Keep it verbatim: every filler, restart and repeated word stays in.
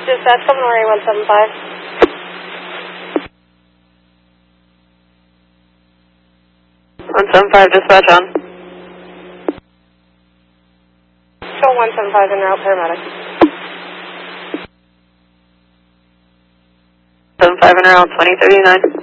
Dispatch, coming over one seven five. one seven five, dispatch on. Show one seven five in route, paramedic. seven five in route, twenty thirty-nine.